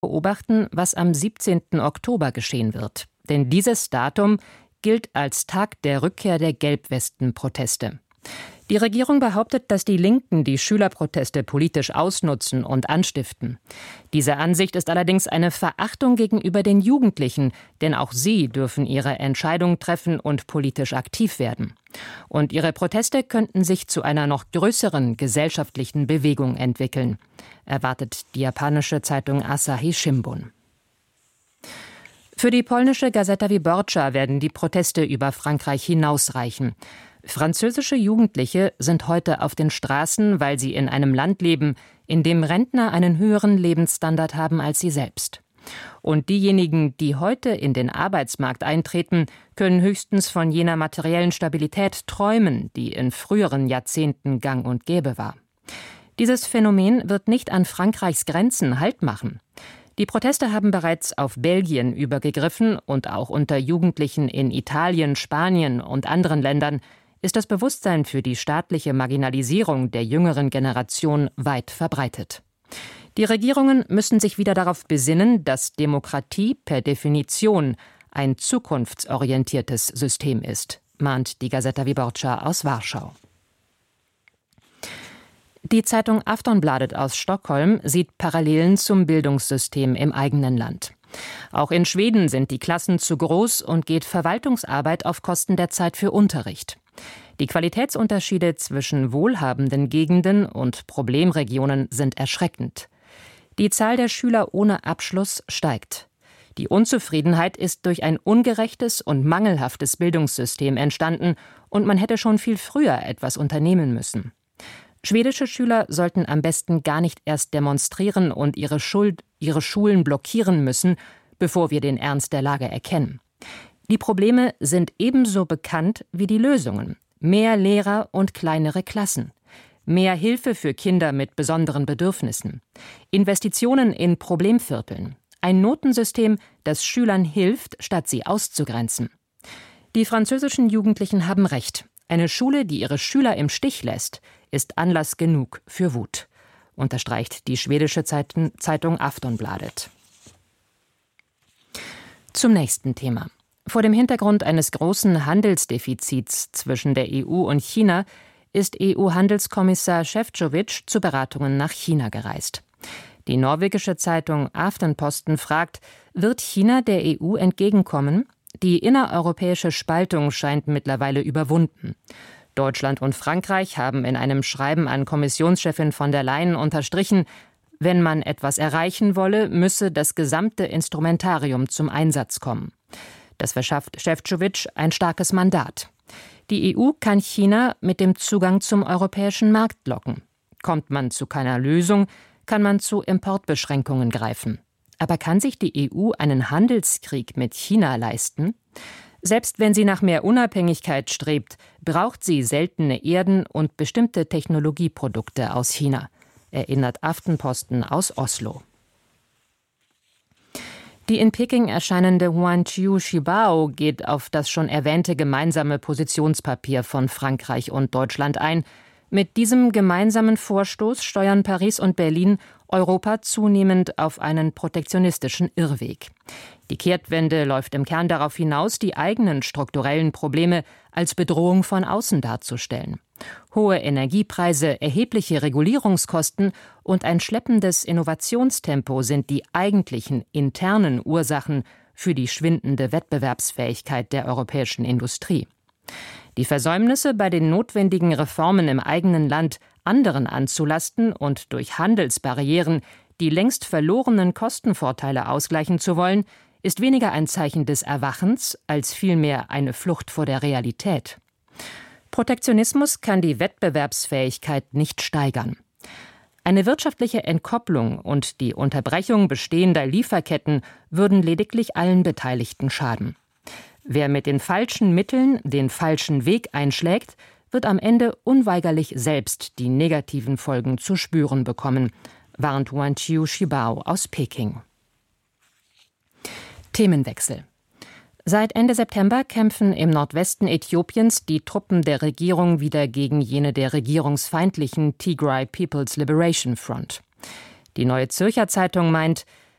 beobachten, was am 17. Oktober geschehen wird. Denn dieses Datum gilt als Tag der Rückkehr der Gelbwesten-Proteste. Die Regierung behauptet, dass die Linken die Schülerproteste politisch ausnutzen und anstiften. Diese Ansicht ist allerdings eine Verachtung gegenüber den Jugendlichen, denn auch sie dürfen ihre Entscheidung treffen und politisch aktiv werden. Und ihre Proteste könnten sich zu einer noch größeren gesellschaftlichen Bewegung entwickeln, erwartet die japanische Zeitung Asahi Shimbun. Für die polnische Gazeta Wyborcza werden die Proteste über Frankreich hinausreichen. Französische Jugendliche sind heute auf den Straßen, weil sie in einem Land leben, in dem Rentner einen höheren Lebensstandard haben als sie selbst. Und diejenigen, die heute in den Arbeitsmarkt eintreten, können höchstens von jener materiellen Stabilität träumen, die in früheren Jahrzehnten gang und gäbe war. Dieses Phänomen wird nicht an Frankreichs Grenzen Halt machen. Die Proteste haben bereits auf Belgien übergegriffen und auch unter Jugendlichen in Italien, Spanien und anderen Ländern ist das Bewusstsein für die staatliche Marginalisierung der jüngeren Generation weit verbreitet. Die Regierungen müssen sich wieder darauf besinnen, dass Demokratie per Definition ein zukunftsorientiertes System ist, mahnt die Gazeta Wyborcza aus Warschau. Die Zeitung Aftonbladet aus Stockholm sieht Parallelen zum Bildungssystem im eigenen Land. Auch in Schweden sind die Klassen zu groß und geht Verwaltungsarbeit auf Kosten der Zeit für Unterricht. Die Qualitätsunterschiede zwischen wohlhabenden Gegenden und Problemregionen sind erschreckend. Die Zahl der Schüler ohne Abschluss steigt. Die Unzufriedenheit ist durch ein ungerechtes und mangelhaftes Bildungssystem entstanden und man hätte schon viel früher etwas unternehmen müssen. Schwedische Schüler sollten am besten gar nicht erst demonstrieren und ihre Schulen blockieren müssen, bevor wir den Ernst der Lage erkennen. Die Probleme sind ebenso bekannt wie die Lösungen. Mehr Lehrer und kleinere Klassen. Mehr Hilfe für Kinder mit besonderen Bedürfnissen. Investitionen in Problemvierteln. Ein Notensystem, das Schülern hilft, statt sie auszugrenzen. Die französischen Jugendlichen haben recht. Eine Schule, die ihre Schüler im Stich lässt, ist Anlass genug für Wut, unterstreicht die schwedische Zeitung Aftonbladet. Zum nächsten Thema. Vor dem Hintergrund eines großen Handelsdefizits zwischen der EU und China ist EU-Handelskommissar Šefčovič zu Beratungen nach China gereist. Die norwegische Zeitung Aftenposten fragt, wird China der EU entgegenkommen? Die innereuropäische Spaltung scheint mittlerweile überwunden. Deutschland und Frankreich haben in einem Schreiben an Kommissionschefin von der Leyen unterstrichen, wenn man etwas erreichen wolle, müsse das gesamte Instrumentarium zum Einsatz kommen. Das verschafft Šefčovič ein starkes Mandat. Die EU kann China mit dem Zugang zum europäischen Markt locken. Kommt man zu keiner Lösung, kann man zu Importbeschränkungen greifen. Aber kann sich die EU einen Handelskrieg mit China leisten? Selbst wenn sie nach mehr Unabhängigkeit strebt, braucht sie seltene Erden und bestimmte Technologieprodukte aus China, erinnert Aftenposten aus Oslo. Die in Peking erscheinende Huanqiu Shibao geht auf das schon erwähnte gemeinsame Positionspapier von Frankreich und Deutschland ein. Mit diesem gemeinsamen Vorstoß steuern Paris und Berlin Europa zunehmend auf einen protektionistischen Irrweg. Die Kehrtwende läuft im Kern darauf hinaus, die eigenen strukturellen Probleme als Bedrohung von außen darzustellen. Hohe Energiepreise, erhebliche Regulierungskosten und ein schleppendes Innovationstempo sind die eigentlichen internen Ursachen für die schwindende Wettbewerbsfähigkeit der europäischen Industrie. Die Versäumnisse bei den notwendigen Reformen im eigenen Land anderen anzulasten und durch Handelsbarrieren die längst verlorenen Kostenvorteile ausgleichen zu wollen, ist weniger ein Zeichen des Erwachens als vielmehr eine Flucht vor der Realität. Protektionismus kann die Wettbewerbsfähigkeit nicht steigern. Eine wirtschaftliche Entkopplung und die Unterbrechung bestehender Lieferketten würden lediglich allen Beteiligten schaden. Wer mit den falschen Mitteln den falschen Weg einschlägt, wird am Ende unweigerlich selbst die negativen Folgen zu spüren bekommen, warnt Huanqiu Shibao aus Peking. Themenwechsel. Seit Ende September kämpfen im Nordwesten Äthiopiens die Truppen der Regierung wieder gegen jene der regierungsfeindlichen Tigray People's Liberation Front. Die Neue Zürcher Zeitung meint,